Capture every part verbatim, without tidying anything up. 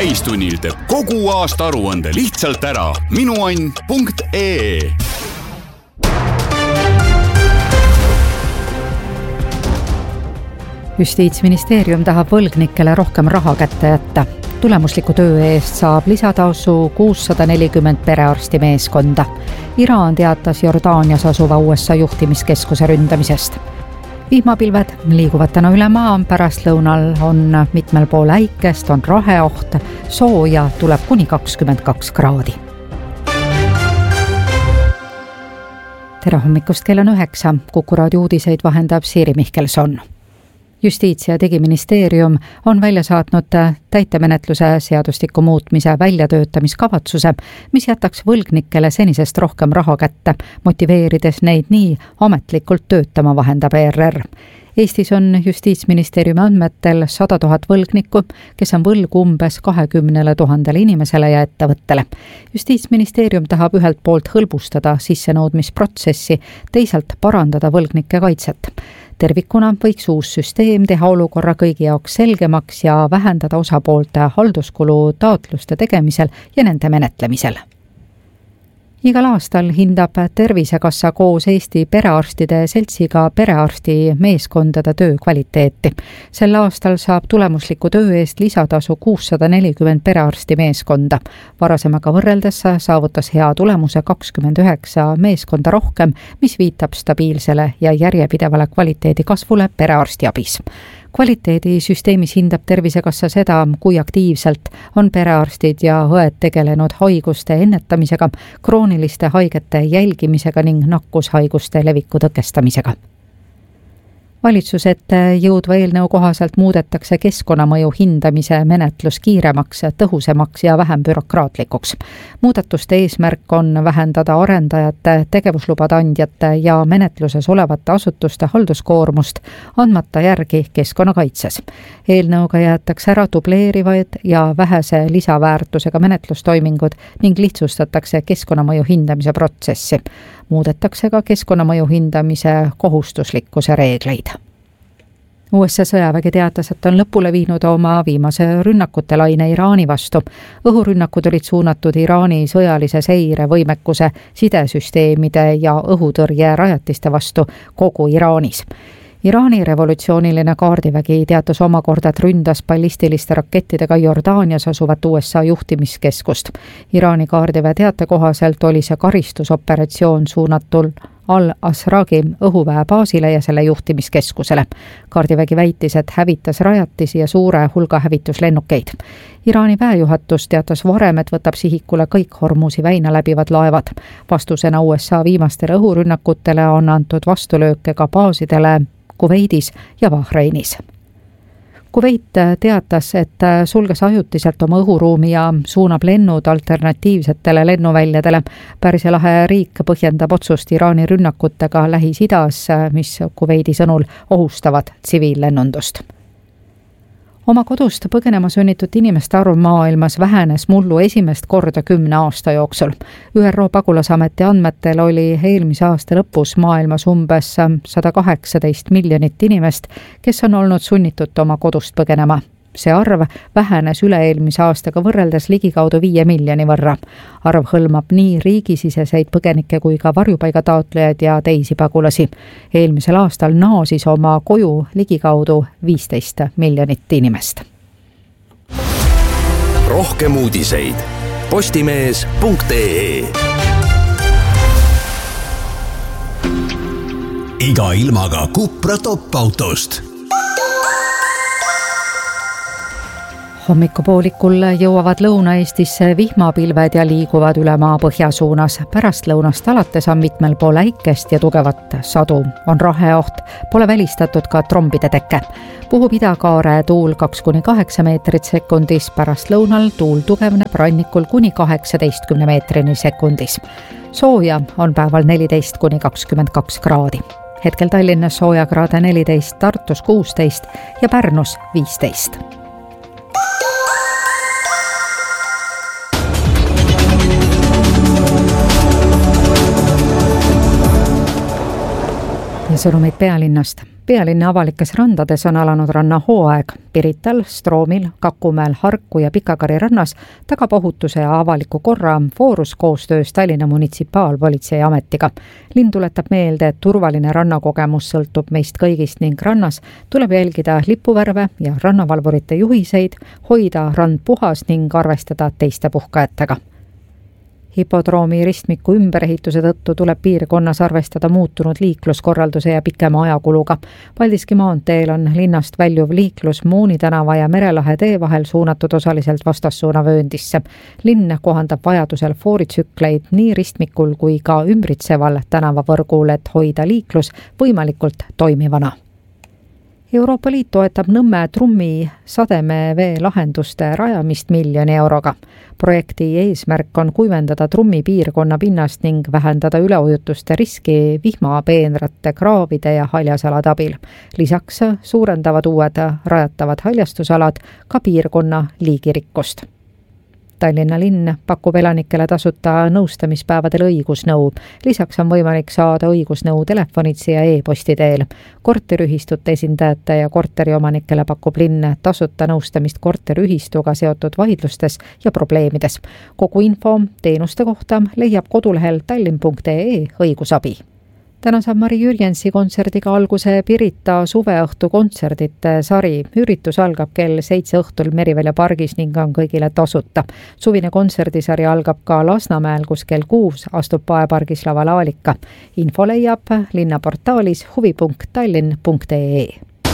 täistunnil teeb kogu aasta aruande lihtsalt ära. minuann punkt ee. Justiitsministeerium tahab võlgnikele rohkem raha kätte jätta. Tulemusliku töö eest saab lisatasu kuussada nelikümmend perearsti meeskonda. Iraan teatas Jordaanias asuva U S A juhtimiskeskuse ründamisest. Vihmapilved liiguvad täna üle maa, pärastlõunal on mitmel pool äikest, on raheoht, sooja tuleb kuni kakskümmend kaks kraadi. Tere hommikust, kell on üheksa, Kuku raadio uudiseid vahendab Siiri Mihkelson. Justiits- ja Digiministeerium on välja saatnud täitemenetluse seadustiku muutmise väljatöötamiskavatsuse, mis jätaks võlgnikele senisest rohkem raha kätte, motiveerides neid nii ametlikult töötama, vahendab E R R. Eestis on Justiitsministeeriumi andmetel sada tuhat võlgnikku, kes on võlgu umbes kahekümnele tuhandele inimesele ja ettevõttele. Justiitsministeerium tahab ühelt poolt hõlbustada sissenõudmisprotsessi, teisalt parandada võlgnike kaitset. Tervikuna võiks uus süsteem teha olukorra kõigi jaoks selgemaks ja vähendada osapoolte halduskulu taotluste tegemisel ja nende menetlemisel. Igal aastal hindab Tervisekassa koos Eesti perearstide seltsiga perearsti meeskondade töö kvaliteeti. Sel aastal saab tulemusliku töö eest lisatasu kuussada nelikümmend perearsti meeskonda. Varasemaga võrreldes saavutas hea tulemuse kakskümmend üheksa meeskonda rohkem, mis viitab stabiilsele ja järjepidevale kvaliteedi kasvule perearstiabis. Kvaliteedisüsteemis hindab Tervisekassa seda, kui aktiivselt on perearstid ja õed tegelenud haiguste ennetamisega, krooniliste haigete jälgimisega ning nakkushaiguste leviku tõkestamisega. Valitsus ette jõudva eelnõu kohaselt muudetakse keskkonnamõju hindamise menetlus kiiremaks, tõhusemaks ja vähem bürokraatlikuks. Muudatuste eesmärk on vähendada arendajate, tegevuslubade andjate ja menetluses olevate asutuste halduskoormust, andmata järgi keskkonnakaitses. Eelnõuga jäetakse ära dubleerivaid ja vähese lisaväärtusega menetlustoimingud ning lihtsustatakse keskkonnamõju hindamise protsessi. Muudetakse ka keskkonnamõju hindamise kohustuslikkuse reegleid. U S A sõjavägi teatas, et on lõpule viinud oma viimase rünnakute laine Iraani vastu. Õhurünnakud olid suunatud Iraani sõjalise seire võimekuse, sidesüsteemide ja õhutõrje rajatiste vastu kogu Iraanis. Iraani revolutsiooniline kaardivägi teatas omakorda, et ründas ballistiliste rakettidega Jordaanias asuvat U S A juhtimiskeskust. Iraani kaardiväe teate kohaselt oli see karistusoperatsioon suunatul Al-Asragi õhuväe baasile ja selle juhtimiskeskusele. Kaardivägi väitis, et hävitas rajatisi ja suure hulga hävituslennukeid. Iraani väejuhatus teatas varem, et võtab sihikule kõik Hormuzi väina läbivad laevad. Vastusena U S A viimastele õhurünnakutele on antud vastulööke ka baasidele Kuveidis ja Bahreinis. Kuveit teatas, et sulges ajutiselt oma õhuruumi ja suunab lennud alternatiivsetele lennuväljadele. Pärsia lahe riik põhjendab otsust Iraani rünnakutega Lähis-Idas, mis Kuveidi sõnul ohustavad tsiviillennundust. Oma kodust põgenema sunnitud inimeste arv maailmas vähenes mullu esimest korda kümne aasta jooksul. Ü R O pagulasameti andmetel oli eelmise aasta lõpus maailmas umbes sada kaheksateist miljonit inimest, kes on olnud sunnitud oma kodust põgenema. See arv vähenes üle-eelmise aastaga võrreldes ligikaudu viie miljoni võrra. Arv hõlmab nii riigisiseseid põgenikke kui ka varjupaigataotlejaid ja teisi pagulasi. Eelmisel aastal naasis oma koju ligikaudu viisteist miljonit inimest. Rohkem uudiseid postimees punkt ee. Iga ilmaga Cupra top-autost. Hommikupoolikul jõuavad Lõuna-Eestisse vihmapilved ja liiguvad üle maa põhjasuunas. Pärast lõunast alates on mitmel pool äikest ja tugevat sadu. On raheoht, pole välistatud ka trombide teke. Puhub idakaare tuul kaks kuni kaheksa meetrit sekundis, pärast lõunal tuul tugevneb rannikul kuni kaheksateistkümne meetrini sekundis. Sooja on päeval neliteist kuni kakskümmend kaks kraadi. Hetkel Tallinnas soojakraade neliteist, Tartus kuusteist ja Pärnus viisteist. Ja sõnumid pealinnast. Pealinna avalikes randades on alanud rannahooaeg. Pirital, Stroomil, Kakumäel, Harku ja Pikakari rannas tagab ohutuse ja avaliku korra Foorus koostöös Tallinna munitsipaalpolitsei ametiga. Linn tuletab meelde, et turvaline rannakogemus sõltub meist kõigist ning rannas tuleb jälgida lipuvärve ja rannavalvurite juhiseid, hoida rand puhas ning arvestada teiste puhkajatega. Hipodroomi ristmiku ümberehituse tõttu tuleb piirkonnas arvestada muutunud liikluskorralduse ja pikema ajakuluga. Paldiski maanteel on linnast väljuv liiklus Mooni tänava ja Merelahe tee vahel suunatud osaliselt vastassuuna vööndisse. Linn kohandab vajadusel fooritsükleid nii ristmikul kui ka ümbritseval tänavavõrgul, et hoida liiklus võimalikult toimivana. Euroopa Liit toetab Nõmme trummi sademevee lahenduste rajamist miljoni euroga. Projekti eesmärk on kuivendada trummi piirkonna pinnast ning vähendada üleujutuste riski vihma, peenrate, kraavide ja haljasalade abil. Lisaks suurendavad uued rajatavad haljastusalad ka piirkonna liigirikkust. Tallinna linn pakub elanikele tasuta nõustamispäevadel õigusnõu. Lisaks on võimalik saada õigusnõu telefonitsi ja e-posti teel. Korteriühistute esindajate ja korteriomanikele pakub linn tasuta nõustamist korteriühistuga seotud vaidlustes ja probleemides. Kogu info teenuste kohta leiab kodulehel tallinn punkt ee õigusabi. Täna saab Mari Jürgensi kontserdiga alguse Pirita suveõhtu kontserdite sari. Üritus algab kell seitse õhtul Merivälja pargis ning on kõigile tasuta. Suvine kontserdisari algab ka Lasnamäel, kus kell kuus astub Paepargis laval Aalika. Info leiab linnaportaalis huvi punkt tallinn punkt ee.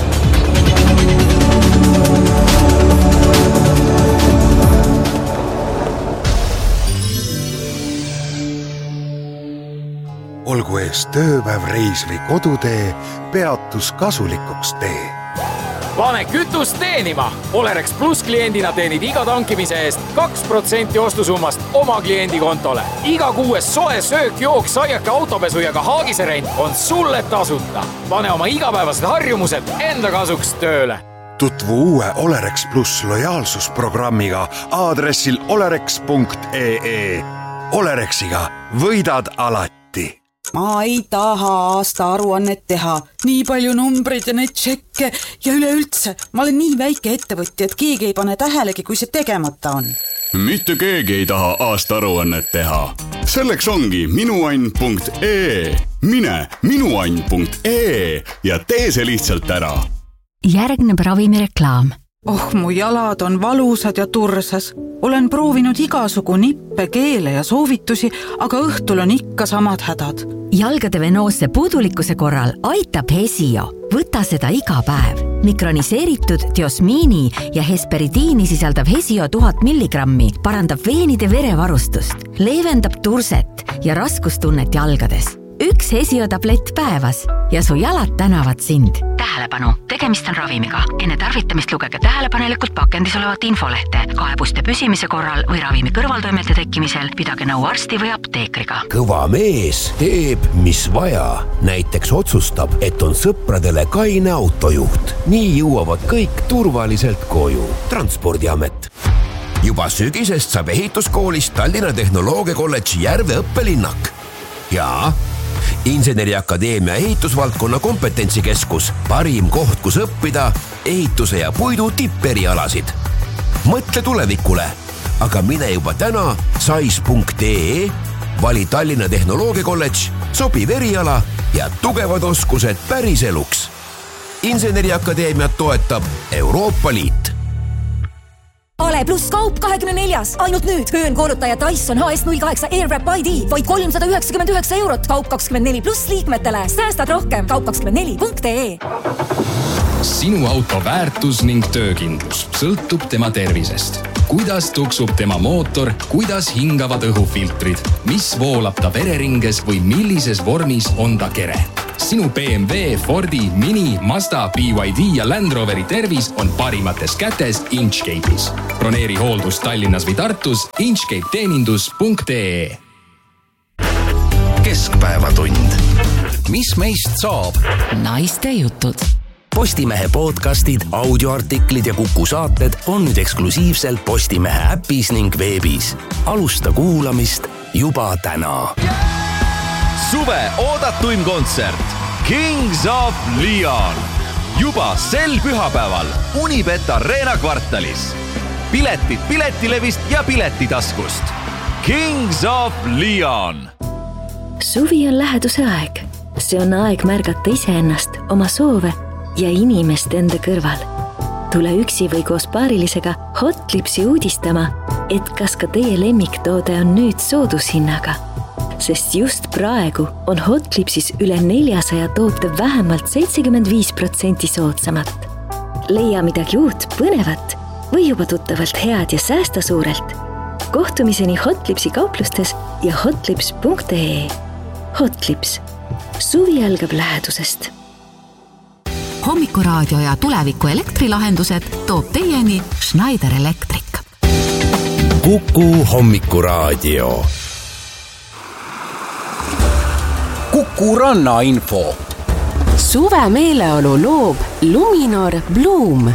Olgu ees tööpäev, reis või kodutee, peatus kasulikuks tee. Pane kütust teenima! Olerex Plus kliendina teenid iga tankimise eest kaks protsenti ostusummast oma kliendi kontole. Iga kuues soe söök, jook, saiake, autopesu ja ka haagiserent on sulle tasuta. Pane oma igapäevased harjumused enda kasuks tööle. Tutvu uue Olerex Plus lojaalsusprogrammiga aadressil olerex punkt ee. Olerexiga võidad alati. Ma ei taha aasta aruannet teha. Nii palju numbreid ja neid tšekke ja üleüldse. Ma olen nii väike ettevõtja, et keegi ei pane tähelegi, kui see tegemata on. Mitte keegi ei taha aasta aruannet teha. Selleks ongi minuann punkt ee. Mine minuann punkt ee ja tee see lihtsalt ära. Järgneb ravimireklaam. Oh, mu jalad on valusad ja tursas. Olen proovinud igasugu nippe, keele ja soovitusi, aga õhtul on ikka samad hädad. Jalgade venoosse puudulikkuse korral aitab Hesio. Võta seda iga päev. Mikroniseeritud diosmiini ja hesperidiini sisaldav Hesio tuhat milligrammi parandab veenide verevarustust, leevendab turset ja raskustunnet jalgades. Üks Hesio tablett päevas ja su jalad tänavad sind. Tähelepanu, tegemist on ravimiga. Enne tarvitamist lugege tähelepanelikult pakendis olevat infolehte. Kaebuste püsimise korral või ravimi kõrvaltoimete tekkimisel pidage nõu arsti või apteekriga. Kõva mees teeb, mis vaja. Näiteks otsustab, et on sõpradele kaine autojuht. Nii jõuavad kõik turvaliselt koju. Transpordiamet. Juba sügisest saab ehituskoolist Tallinna Tehnoloogiakolledži Järve õppelinnak. Ja Inseneriakadeemia ehitusvaldkonna kompetentsikeskus, parim koht, kus õppida ehituse ja puidu tipperialasid. Mõtle tulevikule, aga mine juba täna sais punkt ee, vali Tallinna Tehnoloogiakolledž, sobiv eriala ja tugevad oskused päris eluks. Inseneriakadeemiat toetab Euroopa Liit. Ale pluss kaup kahekümne neljas. Ainult nüüd höönkoolutaja Dyson H S null kaheksa Airwrap I D vaid kolmsada üheksakümmend üheksa eurot. Kaup kakskümmend neli pluss liikmetele. Säästad rohkem. Kaup kakskümmend neli punkt ee. Sinu auto väärtus ning töökindlus sõltub tema tervisest. Kuidas tuksub tema mootor, kuidas hingavad õhufiltrid, mis voolab ta vereringes või millises vormis on ta kere. Sinu B M W, Fordi, Mini, Mazda, B Y D ja Land Roveri tervis on parimates kätes Inchcape'is. Broneeri hooldus Tallinnas või Tartus inchcape teenindus punkt ee. Keskpäevatund. Mis meist saab? Naiste jutud. Postimehe podcastid, audioartiklid ja Kuku saated on nüüd eksklusiivselt Postimehe äpis ning veebis. Alusta kuulamist juba täna. Suve oodatuim kontsert. Kings of Leon. Juba sel pühapäeval Unibet Arena kvartalis. Piletid Piletilevist ja Piletitaskust. Kings of Leon. Suvi on läheduse aeg. See on aeg märgata iseennast, oma soove ja inimest enda kõrval. Tule üksi või koos paarilisega Hotlipsi uudistama, et kas ka teie lemmiktoode on nüüd soodushinnaga. Sest just praegu on Hotlipsis üle neljasaja toote vähemalt seitsekümmend viis protsenti soodsamat. Leia midagi uut, põnevat või juba tuttavalt head ja säästa suurelt. Kohtumiseni Hotlipsi kauplustes ja hotlips punkt ee. Hotlips. Suvi algab lähedusest. Hommikuraadio ja tuleviku elektrilahendused toob teieni Schneider Electric. Kuku Hommikuraadio. Kuku ranna info. Suve meeleolu loob Luminor Bloom.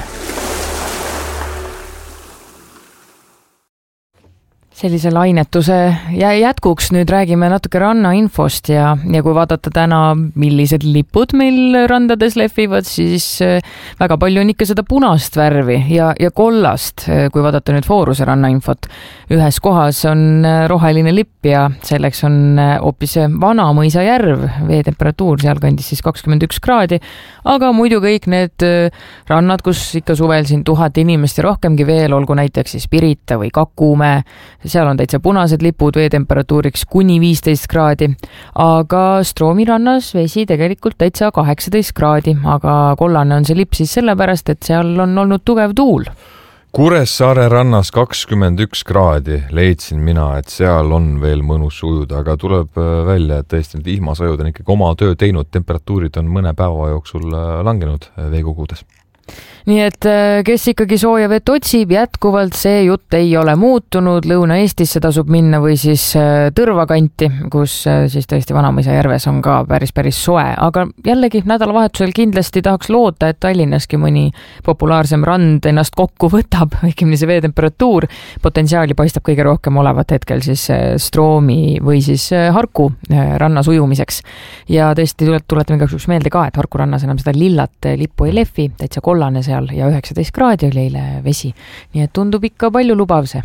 Sellise lainetuse jätkuks nüüd räägime natuke rannainfost ja, ja kui vaadata täna, millised lipud meil randades lehvivad, siis väga palju on ikka seda punast värvi ja, ja kollast, kui vaadata nüüd Fooruse rannainfot. Ühes kohas on roheline lipp ja selleks on hoopis Vanamõisa järv, veetemperatuur seal kandis siis kakskümmend üks kraadi, aga muidu kõik need rannad, kus ikka suvel siin tuhat inimest ja rohkemgi veel, olgu näiteks siis Pirita või Kakumäe, seal on täitsa punased lipud veetemperatuuriks kuni viisteist kraadi, aga Stroomi rannas vesi tegelikult täitsa kaheksateist kraadi, aga kollane on see lipp siis sellepärast, et seal on olnud tugev tuul. Kuressaare rannas kakskümmend üks kraadi leidsin mina, et seal on veel mõnus ujuda, aga tuleb välja, et tõesti need vihmasajud on ikkagi oma töö teinud, temperatuurid on mõne päeva jooksul langenud veekogudes. Nii et kes ikkagi sooja vett otsib, jätkuvalt see jutt ei ole muutunud, Lõuna-Eestisse tasub minna või siis Tõrvakanti, kus siis tõesti Vanamõisa järves on ka päris päris soe, aga jällegi nädalavahetusel kindlasti tahaks loota, et Tallinnaski mõni populaarsem rand ennast kokku võtab, õigemini see veetemperatuur, potentsiaali paistab kõige rohkem olevat hetkel siis Stroomi või siis Harku rannas ujumiseks. Ja tõesti tuletame igaks meelde ka, et Harku rannas enam seda lillat lippu ei lehvi, täitsa kollane seal ja üheksateist kraadi oli eile vesi. Nii et tundub ikka palju lubav see.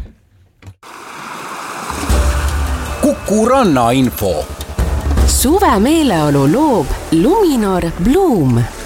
Kuku ranna info. Suve meeleolu loob Luminor Bloom.